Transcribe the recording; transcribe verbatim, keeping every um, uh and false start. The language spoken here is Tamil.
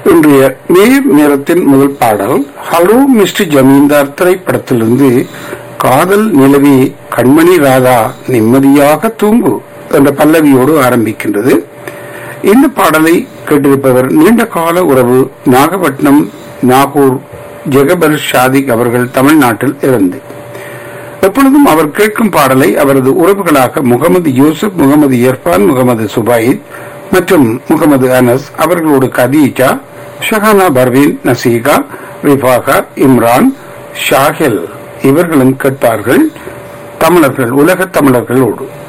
இன்றைய நேர் நேரத்தின் முதல் பாடல் ஹலோ மிஸ்டர் ஜமீன்தார் திரைப்படத்திலிருந்து காதல் நிலவி கண்மணி ராதா நிம்மதியாக தூங்கு என்ற பல்லவியோடு ஆரம்பிக்கின்றது. இந்த பாடலை கேட்டிருப்பவர் நீண்ட கால உறவு நாகப்பட்டினம் நாகூர் ஜெகபர் ஷாதிக் அவர்கள் தமிழ்நாட்டில் இருந்து. எப்பொழுதும் அவர் கேட்கும் பாடலை அவரது உறவுகளாக முகமது யூசுப், முகமது இர்பான், முகமது சுபைத் மற்றும் முகமது அனஸ் அவர்களோடு கதீஜா, ஷஹானா பர்வீன், நசீகா, ரிஃபாகா, இம்ரான், ஷாஹில் இவர்களும் கேட்பார்கள் தமிழர்கள், உலக தமிழர்களோடு.